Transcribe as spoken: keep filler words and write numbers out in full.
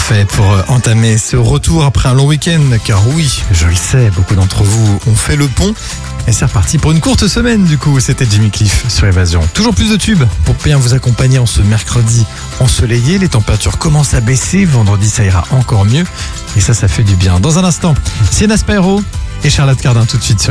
parfait pour entamer ce retour après un long week-end. Car oui, je le sais, beaucoup d'entre vous ont fait le pont. Et c'est reparti pour une courte semaine du coup. C'était Jimmy Cliff sur Évasion. Toujours plus de tubes pour bien vous accompagner en ce mercredi ensoleillé. Les températures commencent à baisser. Vendredi, ça ira encore mieux. Et ça, ça fait du bien. Dans un instant, Sienna Spyro et Charlotte Cardin tout de suite sur